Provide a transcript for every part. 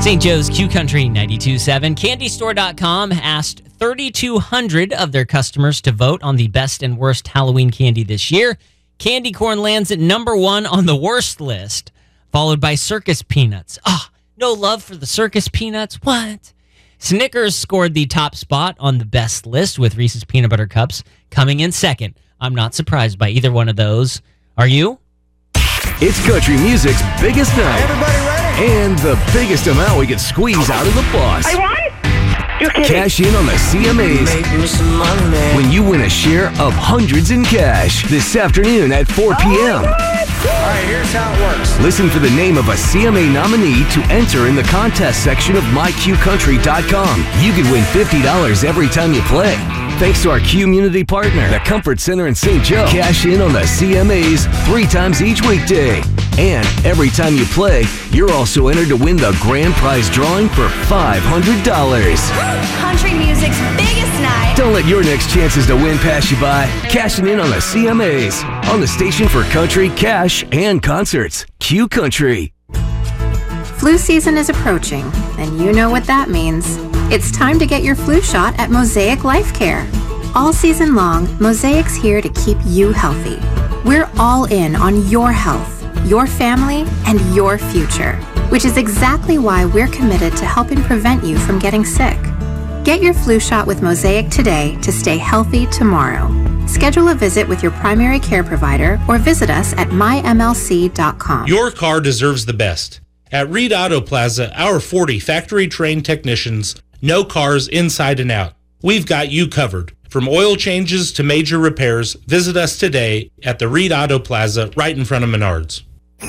St. Joe's Q Country 92.7. CandyStore.com asked 3,200 of their customers to vote on the best and worst Halloween candy this year. Candy corn lands at number 1 on the worst list, followed by circus peanuts. No love for the circus peanuts? What? Snickers scored the top spot on the best list, with Reese's Peanut Butter Cups coming in second. I'm not surprised by either one of those. Are you? It's country music's biggest night. Everybody ready? And the biggest amount we can squeeze out of the boss. I won? You're kidding. Cash in on the CMAs when you win a share of hundreds in cash this afternoon at 4 p.m. All right, here's how it works. Listen for the name of a CMA nominee to enter in the contest section of myqcountry.com. You could win $50 every time you play. Thanks to our community partner, the Comfort Center in St. Joe. Cash in on the CMAs 3 times each weekday. And every time you play, you're also entered to win the grand prize drawing for $500. Country music's biggest night. Don't let your next chances to win pass you by. Cashing in on the CMAs. On the station for country, cash, and concerts. Q Country. Flu season is approaching, and you know what that means. It's time to get your flu shot at Mosaic Life Care. All season long, Mosaic's here to keep you healthy. We're all in on your health, your family, and your future, which is exactly why we're committed to helping prevent you from getting sick. Get your flu shot with Mosaic today to stay healthy tomorrow. Schedule a visit with your primary care provider or visit us at mymlc.com. Your car deserves the best. At Reed Auto Plaza, our 40 factory-trained technicians know cars inside and out. We've got you covered. From oil changes to major repairs, visit us today at the Reed Auto Plaza right in front of Menards.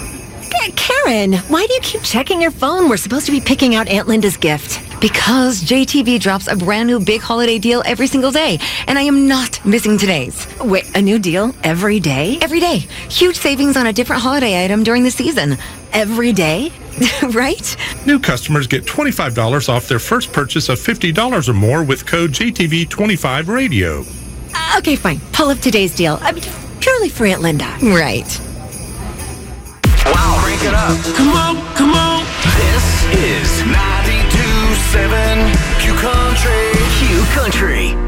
Karen, why do you keep checking your phone? We're supposed to be picking out Aunt Linda's gift. Because JTV drops a brand new big holiday deal every single day, and I am not missing today's. Wait, a new deal every day? Every day. Huge savings on a different holiday item during the season. Every day? Right? New customers get $25 off their first purchase of $50 or more with code JTV25Radio. Okay, fine. Pull up today's deal. I mean, purely for Aunt Linda. Right. Wow, crank it up. Come on, come on. This is 92.7 Q Country. Q Country.